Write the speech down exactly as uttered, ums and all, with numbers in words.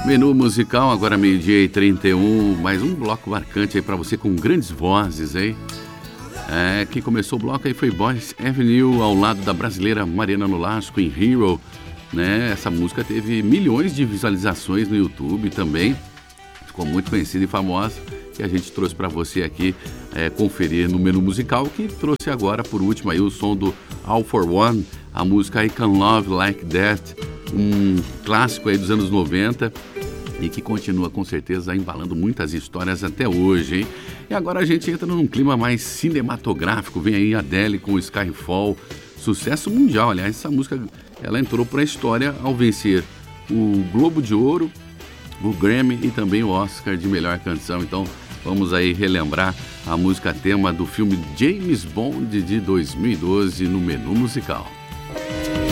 Menu musical, agora meio-dia e trinta e um, mais um bloco marcante aí pra você com grandes vozes, hein? É, quem começou o bloco aí foi Boyce Avenue, ao lado da brasileira Mariana Nolasco em Hero, né? Essa música teve milhões de visualizações no YouTube também, ficou muito conhecida e famosa, e a gente trouxe pra você aqui é, conferir no menu musical, que trouxe agora por último aí o som do All for One, a música I Can Love Like That, um clássico aí dos anos noventa e que continua com certeza embalando muitas histórias até hoje, hein? E agora a gente entra num clima mais cinematográfico, vem aí a Adele com Skyfall, sucesso mundial, aliás, essa música ela entrou para a história ao vencer o Globo de Ouro, o Grammy e também o Oscar de melhor canção. Então vamos aí relembrar a música tema do filme James Bond de dois mil e doze no menu musical.